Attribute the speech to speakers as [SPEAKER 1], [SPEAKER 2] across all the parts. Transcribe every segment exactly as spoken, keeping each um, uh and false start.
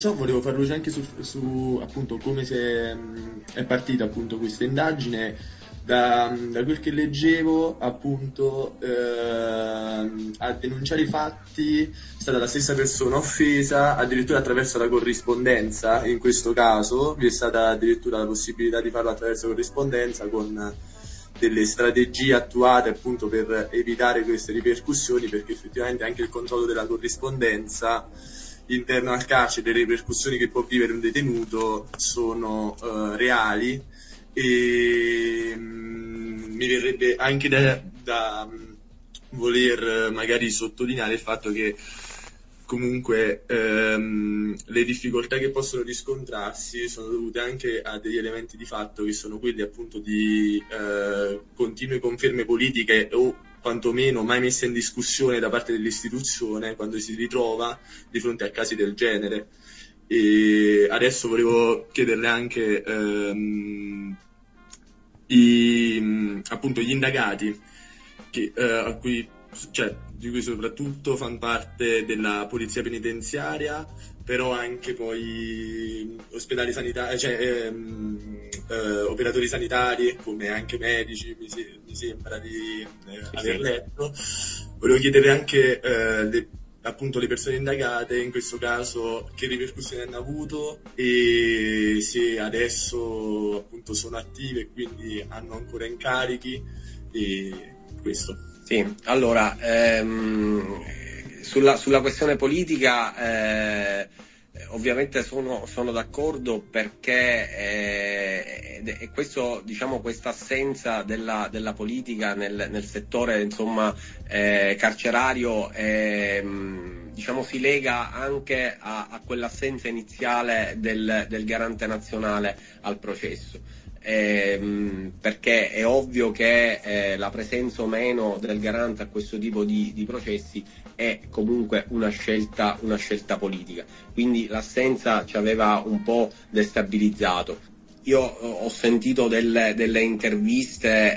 [SPEAKER 1] So, volevo far luce anche su, su, appunto come si è, mh, è partita appunto questa indagine. Da, da quel che leggevo, appunto, ehm, a denunciare i fatti è stata la stessa persona offesa, addirittura attraverso la corrispondenza. In questo caso vi è stata addirittura la possibilità di farlo attraverso corrispondenza, con delle strategie attuate appunto per evitare queste ripercussioni, perché effettivamente anche il controllo della corrispondenza interno al carcere, le ripercussioni che può vivere un detenuto sono uh, reali. E um, mi verrebbe anche da, da um, voler magari sottolineare il fatto che comunque um, le difficoltà che possono riscontrarsi sono dovute anche a degli elementi di fatto, che sono quelli appunto di uh, continue conferme politiche o quantomeno mai messa in discussione da parte dell'istituzione quando si ritrova di fronte a casi del genere. E adesso volevo chiederle anche ehm, i, appunto gli indagati che, eh, a cui, cioè, di cui soprattutto fanno parte della polizia penitenziaria, però anche poi ospedali sanitari, cioè ehm, eh, operatori sanitari, come anche medici, mi, se- mi sembra di eh,
[SPEAKER 2] Sì,
[SPEAKER 1] aver
[SPEAKER 2] sì.
[SPEAKER 1] letto. Volevo chiedere anche eh, le, appunto le persone indagate, in questo caso, che ripercussioni hanno avuto e se adesso appunto sono attive e quindi hanno ancora incarichi e questo.
[SPEAKER 2] Sì, allora, ehm, sulla, sulla questione politica, eh, ovviamente sono, sono d'accordo perché eh, ed- e questo, diciamo, questa assenza della, della politica nel, nel settore, insomma, eh, carcerario, ehm, diciamo, si lega anche a, a quell'assenza iniziale del, del garante nazionale al processo. Ehm, perché è ovvio che eh, la presenza o meno del garante a questo tipo di, di processi è comunque una scelta, una scelta politica, quindi l'assenza ci aveva un po' destabilizzato. Io eh, ho sentito delle, delle interviste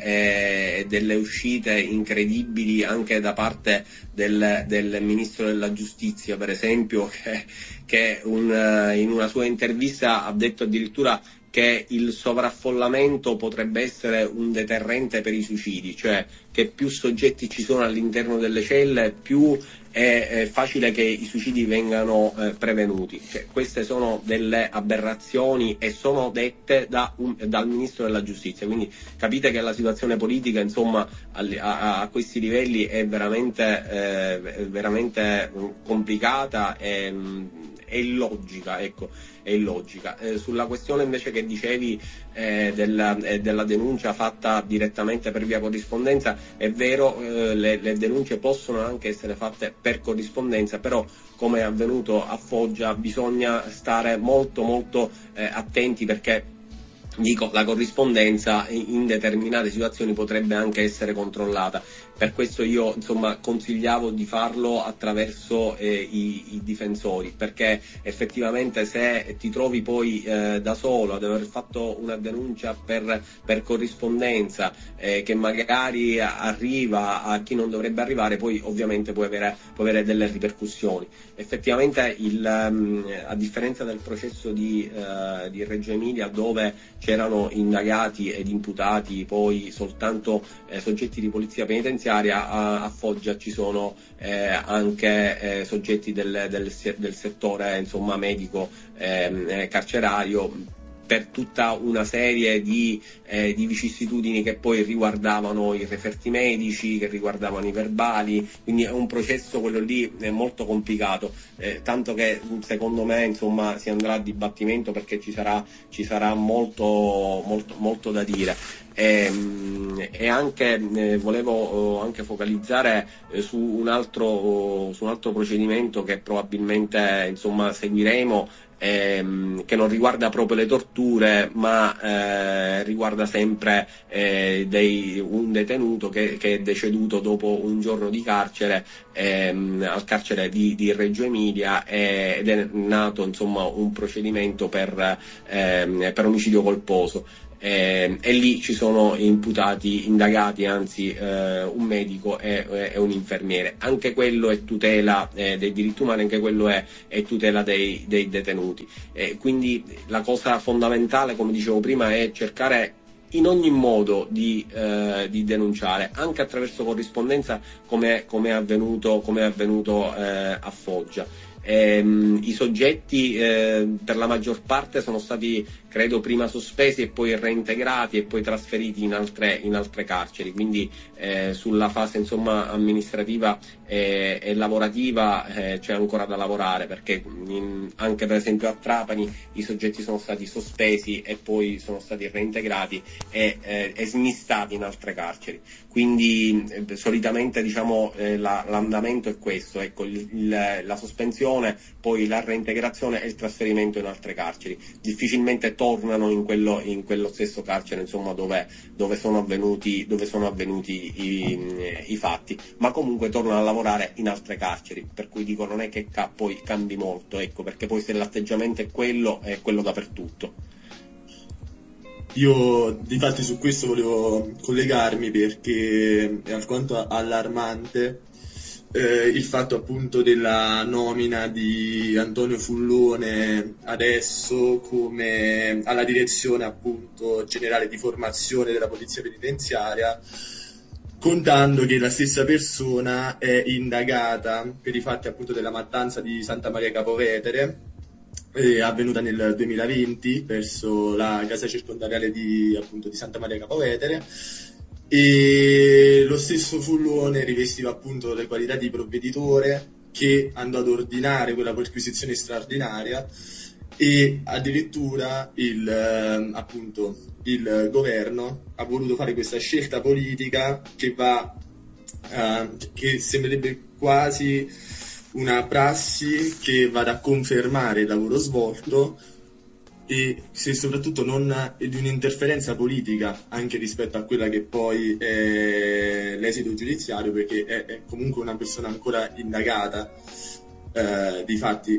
[SPEAKER 2] e delle uscite incredibili anche da parte del, del ministro della giustizia, per esempio, che, che un, eh, in una sua intervista ha detto addirittura che il sovraffollamento potrebbe essere un deterrente per i suicidi, cioè che più soggetti ci sono all'interno delle celle, più è, è facile che i suicidi vengano eh, prevenuti. Cioè, queste sono delle aberrazioni e sono dette da un, dal Ministro della Giustizia, quindi capite che la situazione politica, insomma, a, a, a questi livelli è veramente, eh, veramente complicata e, e illogica, ecco. È illogica. Eh, sulla questione invece che dicevi eh, della, eh, della denuncia fatta direttamente per via corrispondenza, è vero, eh, le, le denunce possono anche essere fatte per corrispondenza, però come è avvenuto a Foggia bisogna stare molto molto eh, attenti, perché dico, la corrispondenza in determinate situazioni potrebbe anche essere controllata. Per questo io, insomma, consigliavo di farlo attraverso eh, i, i difensori, perché effettivamente se ti trovi poi eh, da solo ad aver fatto una denuncia per, per corrispondenza eh, che magari arriva a chi non dovrebbe arrivare, poi ovviamente può avere, può avere delle ripercussioni. Effettivamente il, um, a differenza del processo di, uh, di Reggio Emilia, dove c'erano indagati ed imputati poi soltanto eh, soggetti di polizia penitenziaria, a, a Foggia ci sono eh, anche eh, soggetti del, del, del settore, insomma, medico eh, carcerario, per tutta una serie di, eh, di vicissitudini che poi riguardavano i referti medici, che riguardavano i verbali, quindi è un processo, quello lì, è molto complicato, eh, tanto che secondo me, insomma, si andrà a dibattimento, perché ci sarà, ci sarà molto, molto, molto da dire. E, e anche eh, volevo anche focalizzare eh, su un altro su un altro procedimento che probabilmente, insomma, seguiremo, ehm, che non riguarda proprio le torture, ma eh, riguarda sempre eh, dei, un detenuto che, che è deceduto dopo un giorno di carcere ehm, al carcere di, di Reggio Emilia, eh, ed è nato, insomma, un procedimento per, ehm, per omicidio colposo. eh, e lì ci sono imputati, indagati, anzi eh, un medico e, e un infermiere. Anche quello è tutela eh, dei diritti umani, anche quello è, è tutela dei, dei detenuti. Eh, quindi la cosa fondamentale, come dicevo prima, è cercare in ogni modo di, eh, di denunciare, anche attraverso corrispondenza, come è avvenuto, come è avvenuto eh, a Foggia. Ehm, I soggetti eh, per la maggior parte sono stati, credo, prima sospesi e poi reintegrati e poi trasferiti in altre, in altre carceri, quindi eh, sulla fase insomma amministrativa e, e lavorativa eh, c'è ancora da lavorare, perché in, anche per esempio a Trapani i soggetti sono stati sospesi e poi sono stati reintegrati e, eh, e smistati in altre carceri. Quindi eh, solitamente diciamo eh, la, l'andamento è questo, ecco, il, il, la sospensione, poi la reintegrazione e il trasferimento in altre carceri. Difficilmente tornano in quello, in quello stesso carcere insomma dove, dove sono avvenuti, dove sono avvenuti i, i fatti, ma comunque tornano a lavorare in altre carceri, per cui dico non è che ca- poi cambi molto, ecco, perché poi se l'atteggiamento è quello, è quello dappertutto.
[SPEAKER 1] Io difatti su questo volevo collegarmi perché è alquanto allarmante eh, il fatto appunto della nomina di Antonio Fullone adesso come alla direzione appunto generale di formazione della polizia penitenziaria, contando che la stessa persona è indagata per i fatti appunto della mattanza di Santa Maria Capovetere, eh, avvenuta nel duemilaventi presso la casa circondariale di, appunto, di Santa Maria Capovetere, e lo stesso Fullone rivestiva appunto le qualità di provveditore che andò ad ordinare quella perquisizione straordinaria, e addirittura il, eh, appunto, il governo ha voluto fare questa scelta politica che va eh, che sembrerebbe quasi una prassi che vada a confermare il lavoro svolto, e se soprattutto non di un'interferenza politica anche rispetto a quella che poi è l'esito giudiziario, perché è, è comunque una persona ancora indagata eh, di fatti,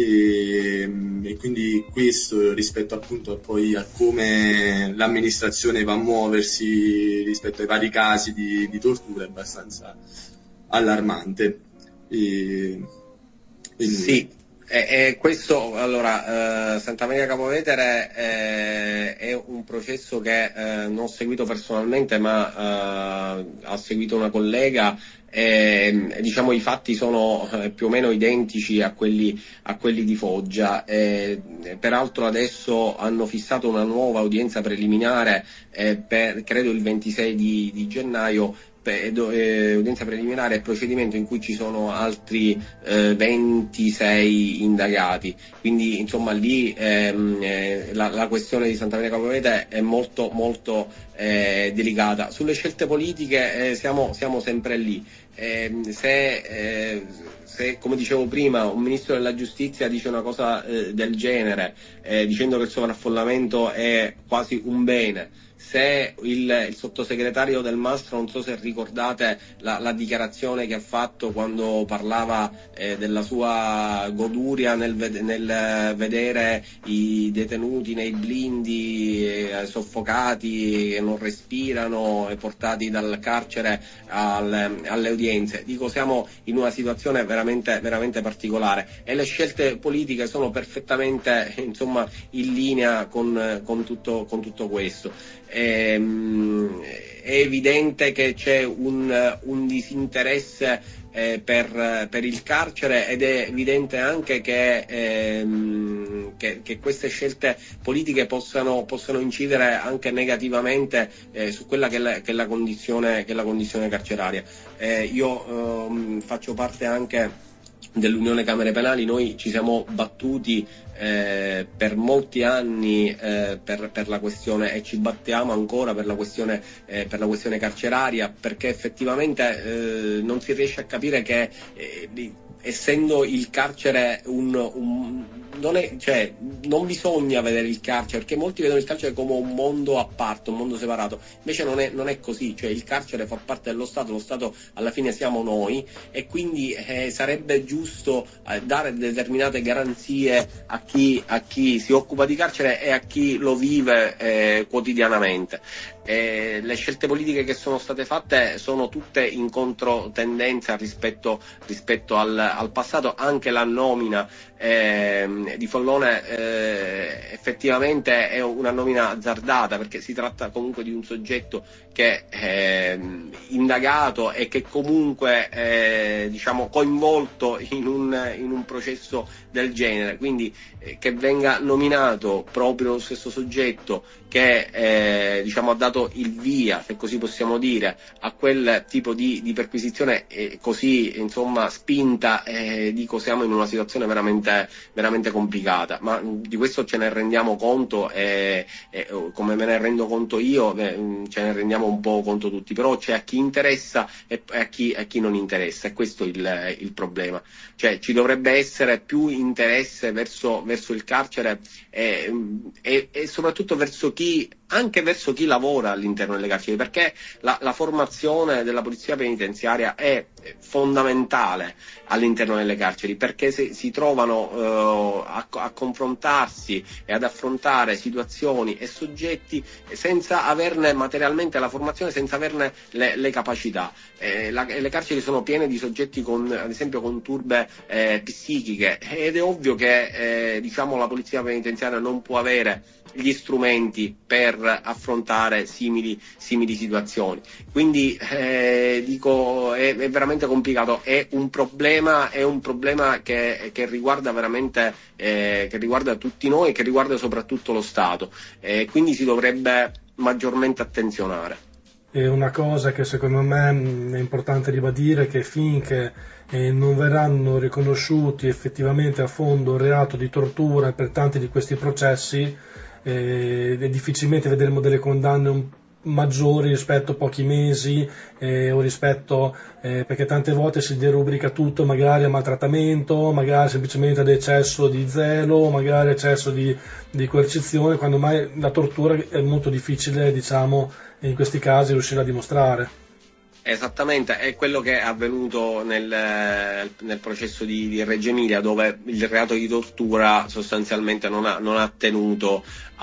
[SPEAKER 1] e, e quindi questo rispetto appunto poi a come l'amministrazione va a muoversi rispetto ai vari casi di, di tortura è abbastanza allarmante. E, e
[SPEAKER 2] sì, e, e questo allora eh, Santa Maria Capovetere eh, è un processo che eh, non ho seguito personalmente, ma eh, ha seguito una collega. E, diciamo i fatti sono eh, più o meno identici a quelli, a quelli di Foggia. E, peraltro adesso hanno fissato una nuova udienza preliminare eh, per credo il ventisei di, di gennaio, Eh, udienza preliminare e procedimento in cui ci sono altri eh, ventisei indagati, quindi insomma lì ehm, eh, la, la questione di Santa Maria Capovetere è molto molto eh, delicata. Sulle scelte politiche eh, siamo, siamo sempre lì. Eh, se, eh, se come dicevo prima un ministro della giustizia dice una cosa eh, del genere eh, dicendo che il sovraffollamento è quasi un bene, se il, il sottosegretario Del Mastro, non so se ricordate la, la dichiarazione che ha fatto quando parlava eh, della sua goduria nel, nel vedere i detenuti nei blindi eh, soffocati, che non respirano e portati dal carcere al, alle udienze. Dico, siamo in una situazione veramente, veramente particolare e le scelte politiche sono perfettamente insomma in linea con, con, tutto, con tutto questo. È, è evidente che c'è un, un disinteresse eh, per, per il carcere, ed è evidente anche che, ehm, che, che queste scelte politiche possano, possano incidere anche negativamente eh, su quella che è la, che è la condizione, che è la condizione carceraria. Eh, io ehm, faccio parte anche dell'Unione Camere Penali, noi ci siamo battuti eh, per molti anni eh, per, per la questione, e ci battiamo ancora per la questione, eh, per la questione carceraria, perché effettivamente eh, non si riesce a capire che eh, essendo il carcere un, un non è, cioè, non bisogna vedere il carcere, perché molti vedono il carcere come un mondo a parte, un mondo separato, invece non è, non è così, cioè il carcere fa parte dello Stato, lo Stato alla fine siamo noi, e quindi eh, sarebbe giusto eh, dare determinate garanzie a chi, a chi si occupa di carcere e a chi lo vive eh, quotidianamente. Eh, le scelte politiche che sono state fatte sono tutte in controtendenza rispetto, rispetto al, al passato. Anche la nomina eh, di Follone eh, effettivamente è una nomina azzardata, perché si tratta comunque di un soggetto che è eh, indagato e che comunque è eh, diciamo coinvolto in un, in un processo del genere, quindi eh, che venga nominato proprio lo stesso soggetto che eh, diciamo ha dato il via, se così possiamo dire, a quel tipo di, di perquisizione eh, così insomma spinta, eh, dico siamo in una situazione veramente, veramente complicata, ma mh, di questo ce ne rendiamo conto e, e come me ne rendo conto io, eh, ce ne rendiamo un po' conto tutti, però c'è a chi interessa e a chi, a chi non interessa, e questo è il, il problema, cioè ci dovrebbe essere più interesse verso, verso il carcere e, e, e soprattutto verso chi, anche verso chi lavora all'interno delle carceri, perché la, la formazione della polizia penitenziaria è fondamentale all'interno delle carceri, perché se, si trovano eh, a, a confrontarsi e ad affrontare situazioni e soggetti senza averne materialmente la formazione, senza averne le, le capacità. Eh, la, le carceri sono piene di soggetti con, ad esempio, con turbe eh, psichiche, ed è ovvio che eh, diciamo la polizia penitenziaria non può avere gli strumenti per affrontare simili, simili situazioni. Quindi eh, dico è, è veramente complicato, è un problema, è un problema che, che riguarda veramente eh, che riguarda tutti noi e che riguarda soprattutto lo Stato, eh, quindi si dovrebbe maggiormente attenzionare.
[SPEAKER 3] E una cosa che secondo me è importante ribadire è che finché eh, non verranno riconosciuti effettivamente a fondo il reato di tortura per tanti di questi processi, eh, difficilmente vedremo delle condanne un, maggiori rispetto a pochi mesi eh, o rispetto eh, perché tante volte si derubrica tutto magari a maltrattamento, magari semplicemente ad eccesso di zelo, magari eccesso di, di coercizione, quando mai la tortura è molto difficile, diciamo, in questi casi riuscire a dimostrare.
[SPEAKER 2] Esattamente, è quello che è avvenuto nel, nel processo di, di Reggio Emilia, dove il reato di tortura sostanzialmente non ha, non ha tenuto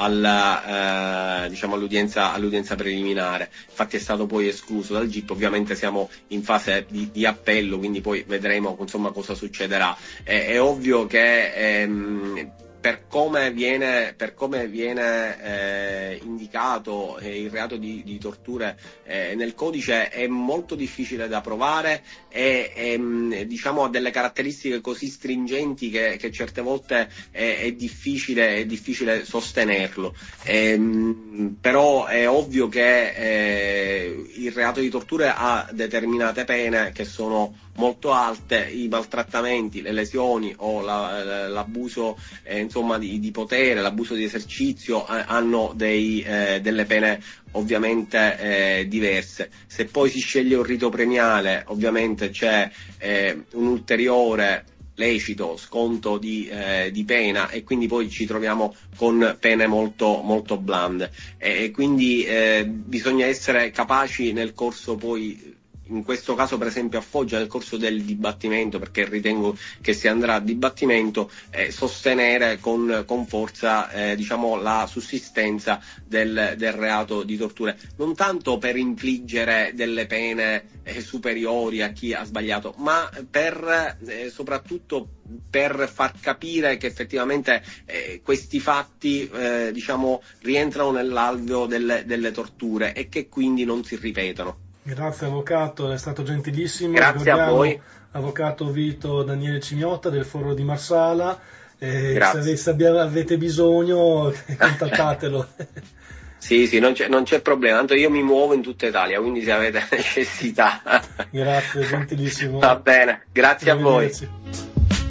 [SPEAKER 2] alla, eh, diciamo all'udienza, all'udienza preliminare, infatti è stato poi escluso dal G I P. Ovviamente siamo in fase di, di appello, quindi poi vedremo insomma cosa succederà. È, è ovvio che ehm, per come viene, per come viene eh, indicato eh, il reato di, di torture eh, nel codice è molto difficile da provare e, e diciamo ha delle caratteristiche così stringenti che, che certe volte è, è, difficile, è difficile sostenerlo. E, però è ovvio che eh, il reato di torture ha determinate pene che sono molto alte, i maltrattamenti, le lesioni o la, l'abuso eh, insomma di, di potere, l'abuso di esercizio eh, hanno dei, eh, delle pene ovviamente eh, diverse. Se poi si sceglie un rito premiale, ovviamente c'è eh, un ulteriore lecito sconto di, eh, di pena, e quindi poi ci troviamo con pene molto, molto blande, e, e quindi eh, bisogna essere capaci nel corso poi, in questo caso per esempio a Foggia, nel corso del dibattimento, perché ritengo che si andrà a dibattimento, eh, sostenere con, con forza eh, diciamo la sussistenza del, del reato di torture, non tanto per infliggere delle pene eh, superiori a chi ha sbagliato, ma per eh, soprattutto per far capire che effettivamente eh, questi fatti eh, diciamo rientrano nell'alveo delle, delle torture e che quindi non si ripetono.
[SPEAKER 3] Grazie avvocato, è stato gentilissimo.
[SPEAKER 2] Grazie
[SPEAKER 3] Ricordiamo,
[SPEAKER 2] a voi.
[SPEAKER 3] Avvocato Vito Daniele Cimiotta del Foro di Marsala, eh,
[SPEAKER 2] se,
[SPEAKER 3] se avete bisogno contattatelo.
[SPEAKER 2] Sì, sì, non c'è, non c'è problema, tanto io mi muovo in tutta Italia, quindi se avete necessità.
[SPEAKER 3] Grazie, gentilissimo.
[SPEAKER 2] Va bene, grazie a voi.